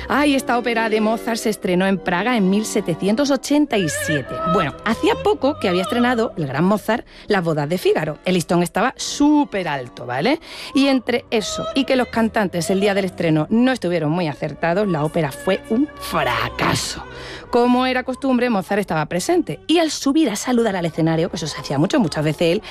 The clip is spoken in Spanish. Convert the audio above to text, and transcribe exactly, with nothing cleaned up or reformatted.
Ay, esta ópera de Mozart se estrenó en Praga en mil setecientos ochenta y siete. Bueno, hacía poco que había estrenado el gran Mozart Las bodas de Fígaro. El listón estaba súper alto, ¿vale? Y entre eso y que los cantantes el día del estreno no estuvieron muy acertados, la ópera fue un fracaso. Como era costumbre, Mozart estaba presente y al subir a saludar al escenario, pues eso se hacía mucho, muchas veces él